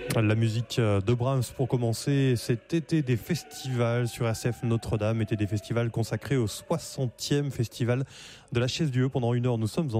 La musique de Brahms pour commencer cet été des festivals sur RCF Notre-Dame, été des festivals consacrés au 60e festival de la Chaise-Dieu. Pendant 1 heure, nous sommes